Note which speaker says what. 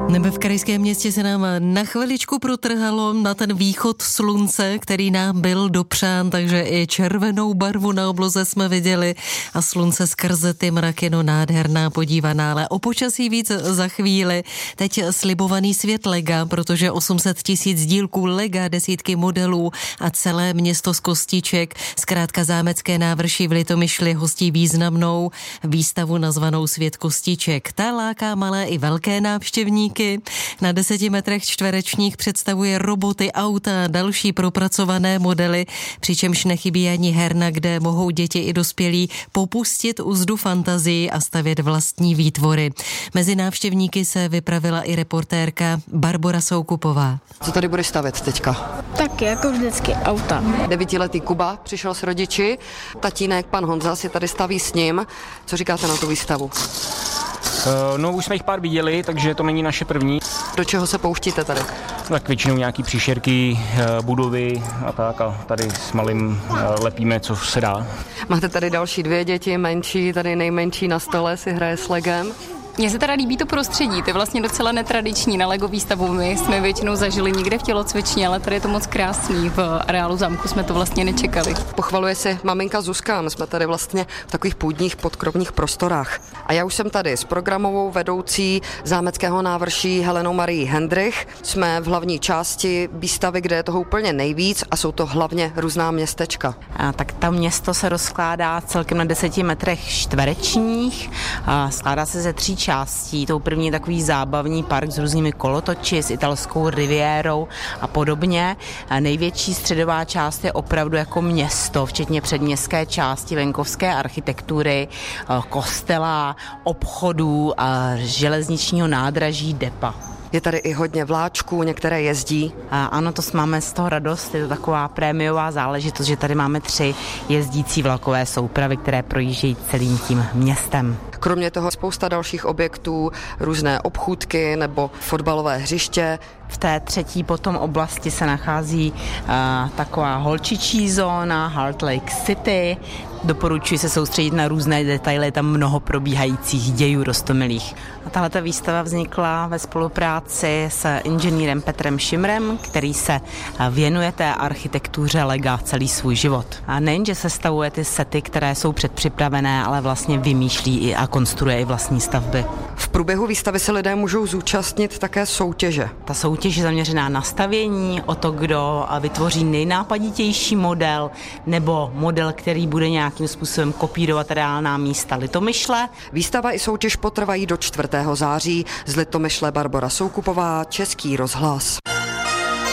Speaker 1: Nebe v krajském městě se nám na chviličku protrhalo na ten východ slunce, který nám byl dopřán, takže i červenou barvu na obloze jsme viděli a slunce skrze ty mraky, no nádherná podívaná, ale o počasí víc za chvíli. Teď slibovaný svět Lega, protože 800 000 dílků Lega, desítky modelů a celé město z kostiček, zkrátka zámecké návrší v Litomyšli hostí významnou výstavu nazvanou Svět kostiček. Ta láká malé i velké návštěvníky. Na 10 metrech čtverečních představuje roboty, auta a další propracované modely, přičemž nechybí ani herna, kde mohou děti i dospělí popustit uzdu fantazii a stavět vlastní výtvory. Mezi návštěvníky se vypravila i reportérka Barbora Soukupová.
Speaker 2: Co tady budeš stavět teďka?
Speaker 3: Tak jako vždycky auta.
Speaker 2: 9letý Kuba přišel s rodiči, tatínek pan Honza si tady staví s ním. Co říkáte na tu výstavu?
Speaker 4: No už jsme jich pár viděli, takže to není naše první.
Speaker 2: Do čeho se pouštíte tady?
Speaker 4: Tak většinou nějaký příšerky, budovy a tak a tady s malým lepíme, co se dá.
Speaker 2: Máte tady další 2 děti, menší, tady nejmenší na stole si hraje s legem.
Speaker 5: Mně se teda líbí to prostředí, to je vlastně docela netradiční na Lego výstavu. My jsme většinou zažili někde v tělocvičně, ale tady je to moc krásný. V areálu zámku jsme to vlastně nečekali.
Speaker 2: Pochvaluje si maminka Zuzka, my jsme tady vlastně v takových půdních podkrovních prostorách. A já už jsem tady s programovou vedoucí zámeckého návrší Helenou Marií Hendrich. Jsme v hlavní části výstavy, kde je toho úplně nejvíc a jsou to hlavně různá městečka.
Speaker 6: Tak to město se rozkládá celkem na 10 metrech čtverečních. Skládá se ze 3 částí. Tou první je takový zábavní park s různými kolotoči, s italskou rivierou a podobně. Největší středová část je opravdu jako město, včetně předměstské části, venkovské architektury, kostela, obchodů a železničního nádraží depa.
Speaker 2: Je tady i hodně vláčků, některé jezdí.
Speaker 6: Ano, to máme z toho radost, je to taková prémiová záležitost, že tady máme 3 jezdící vlakové soupravy, které projíždějí celým tím městem.
Speaker 2: Kromě toho spousta dalších objektů, různé obchůdky nebo fotbalové hřiště.
Speaker 6: V té 3. potom oblasti se nachází taková holčičí zóna, Heart Lake City. Doporučuji se soustředit na různé detaily, je tam mnoho probíhajících dějů roztomilých. A tahleta výstava vznikla ve spolupráci s inženýrem Petrem Šimrem, který se věnuje té architektuře Lega celý svůj život. A nejenže sestavuje ty sety, které jsou předpřipravené, ale vlastně vymýšlí i a konstruuje i vlastní stavby.
Speaker 2: V průběhu výstavy se lidé můžou zúčastnit také soutěže.
Speaker 6: Ta soutěž je zaměřená na stavění, o to, kdo vytvoří nejnápaditější model nebo model, který bude nějakým způsobem kopírovat reálná místa Litomyšle.
Speaker 2: Výstava i soutěž potrvají do 4. září. Z Litomyšle Barbora Soukupová, Český rozhlas.